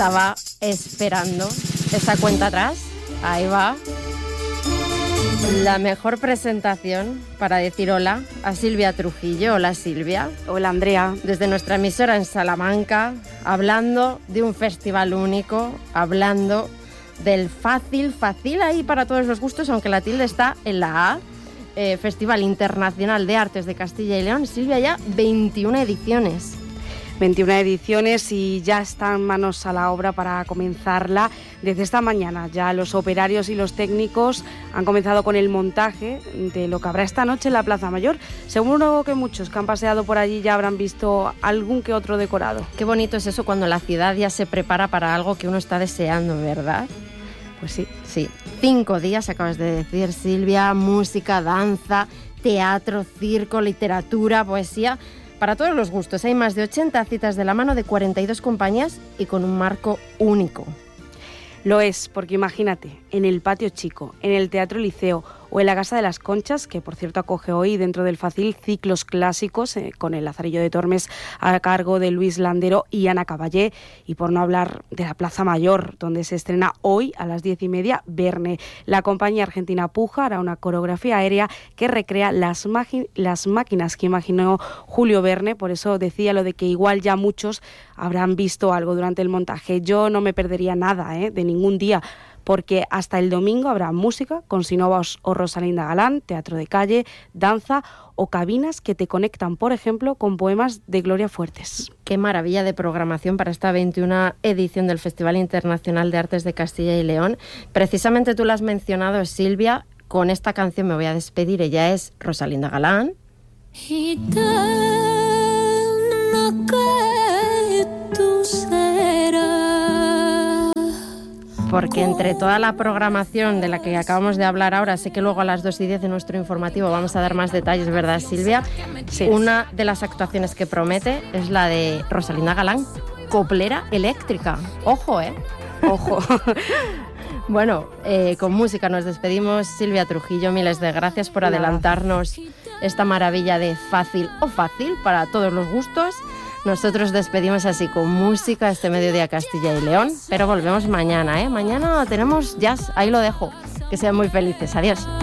estaba esperando esa cuenta atrás. Ahí va. La mejor presentación para decir hola a Silvia Trujillo. Hola, Silvia. Hola, Andrea. Desde nuestra emisora en Salamanca, hablando de un festival único, hablando del fácil ahí para todos los gustos, aunque la tilde está en la A. Festival Internacional de Artes de Castilla y León. Silvia, ya 21 ediciones. 21 ediciones y ya están manos a la obra para comenzarla. Desde esta mañana ya los operarios y los técnicos han comenzado con el montaje de lo que habrá esta noche en la Plaza Mayor. Seguro que muchos que han paseado por allí ya habrán visto algún que otro decorado. Qué bonito es eso cuando la ciudad ya se prepara para algo que uno está deseando, ¿verdad? Pues sí. Sí, 5 días, acabas de decir, Silvia, música, danza, teatro, circo, literatura, poesía, para todos los gustos. Hay más de 80 citas de la mano de 42 compañías y con un marco único. Lo es, porque imagínate, en el Patio Chico, en el Teatro Liceo o en la Casa de las Conchas, que por cierto acoge hoy dentro del Facil ciclos clásicos con el Lazarillo de Tormes a cargo de Luis Landero y Ana Caballé, y por no hablar de la Plaza Mayor, donde se estrena hoy a las 10:30 Verne. La compañía argentina Puja hará una coreografía aérea que recrea las máquinas que imaginó Julio Verne, por eso decía lo de que igual ya muchos habrán visto algo durante el montaje. Yo no me perdería nada de ningún día, porque hasta el domingo habrá música con Sinova o Rosalinda Galán, teatro de calle, danza o cabinas que te conectan, por ejemplo, con poemas de Gloria Fuertes. Qué maravilla de programación para esta 21 edición del Festival Internacional de Artes de Castilla y León. Precisamente tú lo has mencionado, Silvia. Con esta canción me voy a despedir. Ella es Rosalinda Galán. Porque entre toda la programación de la que acabamos de hablar ahora, sé que luego a las 2:10 de nuestro informativo vamos a dar más detalles, ¿verdad, Silvia? Sí. Una de las actuaciones que promete es la de Rosalinda Galán, coplera eléctrica. Ojo, Ojo. Bueno, con música nos despedimos. Silvia Trujillo, miles de gracias por adelantarnos esta maravilla de fácil o fácil para todos los gustos. Nosotros despedimos así con música este mediodía Castilla y León, pero volvemos mañana, Mañana tenemos jazz, ahí lo dejo. Que sean muy felices. Adiós.